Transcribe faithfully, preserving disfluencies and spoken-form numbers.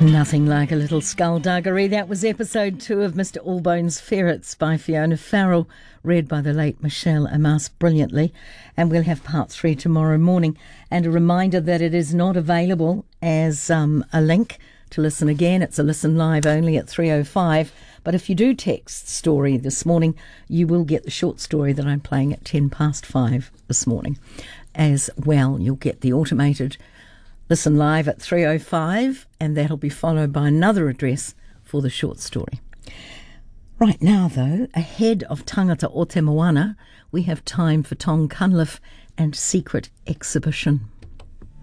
Nothing like a little skullduggery. That was episode two of Mister Allbones' Ferrets by Fiona Farrell, read by the late Michelle Amas brilliantly. And we'll have part three tomorrow morning. And a reminder that it is not available as um, a link to listen again. It's a listen live only at three oh five. But if you do text story this morning, you will get the short story that I'm playing at ten past five this morning. As well, you'll get the automated listen live at three oh five, and that'll be followed by another address for the short story. Right now, though, ahead of Tangata o Te Moana, we have time for Tom Cunliffe and Secret Exhibition.